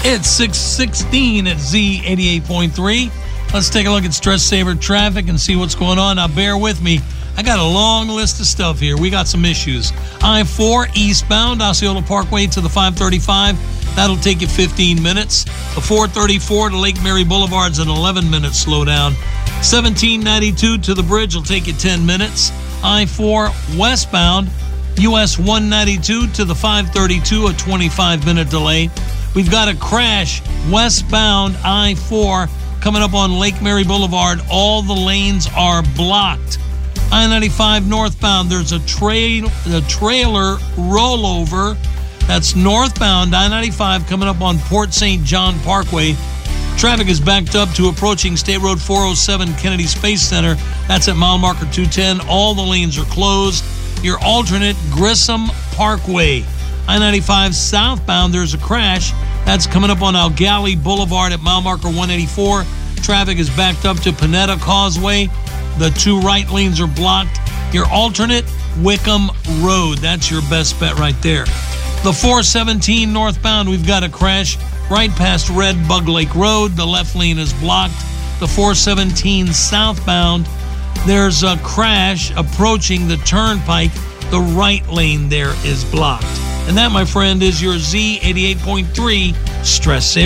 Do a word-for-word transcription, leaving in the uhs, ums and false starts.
It's six sixteen at Z eighty-eight point three. Let's take a look at Stress Saver traffic and see what's going on. Now, bear with me. I got a long list of stuff here. We got some issues. I four eastbound, Osceola Parkway to the five thirty-five. That'll take you fifteen minutes. The four thirty-four to Lake Mary Boulevard's an eleven minute slowdown. seventeen ninety-two to the bridge will take you ten minutes. I four westbound, U S one ninety-two to the five thirty-two, a twenty-five minute delay. We've got a crash westbound I four coming up on Lake Mary Boulevard. All the lanes are blocked. I ninety-five northbound, there's a, tra- a trailer rollover. That's northbound I ninety-five coming up on Port Saint John Parkway. Traffic is backed up to approaching State Road four oh seven Kennedy Space Center. That's at mile marker two ten. All the lanes are closed. Your alternate, Grissom Parkway. I ninety-five southbound, there's a crash. That's coming up on Algali Boulevard at mile marker one eighty-four. Traffic is backed up to Panetta Causeway. The two right lanes are blocked. Your alternate, Wickham Road. That's your best bet right there. The four seventeen northbound, we've got a crash right past Red Bug Lake Road. The left lane is blocked. The four seventeen southbound, there's a crash approaching the turnpike. The right lane there is blocked. And that, my friend, is your Z eighty-eight point three Stress Saver.